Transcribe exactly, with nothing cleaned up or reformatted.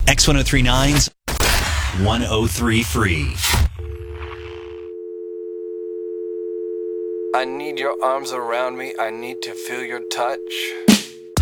X one oh three nine's one oh three Free. I need your arms around me. I need to feel your touch.